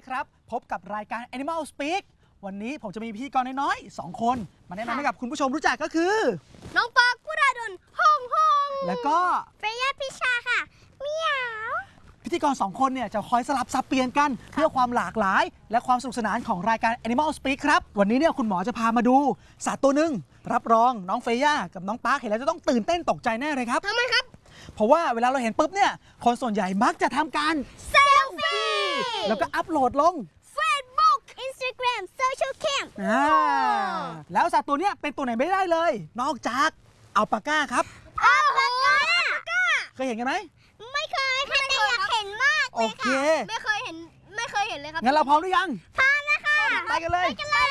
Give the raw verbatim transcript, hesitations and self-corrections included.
ครับพบกับรายการ Animal Speak วันนี้ผมจะมีพิธีกรน้อยๆสองคนมาแนะนำให้กับคุณผู้ชมรู้จักก็คือน้องปากุราดลฮงฮงแล้วก็เฟย่าพิชาค่ะเมียวพิธีกรสองคนเนี่ยจะคอยสลับสับเปลี่ยนกันเพื่อความหลากหลายและความสนุกสนานของรายการ Animal Speak ครับวันนี้เนี่ยคุณหมอจะพามาดูสัตว์ตัวหนึ่งรับรองน้องเฟย่ากับน้องปาร์คเห็นแล้วจะต้องตื่นเต้นตกใจแน่เลยครับทำไมครับเพราะว่าเวลาเราเห็นปุ๊บเนี่ยคนส่วนใหญ่มักจะทำการเซลฟี่แล้วก็อัพโหลดลง Facebook Instagram Social Cam อ่าแล้วสัตว์ตัวเนี้ยเป็นตัวไหนไม่ได้เลยนอกจากอัลปาก้าครับอัลปาก้าเคยเห็นกันไหมไม่เคยค่ะแต่อยากเห็นมากเลยค่ะไม่เคยเห็นไม่เคยเห็นเลยครับงั้นเราพร้อมหรือยังพร้อมแล้วค่ะไปกันเลยไปกันเลย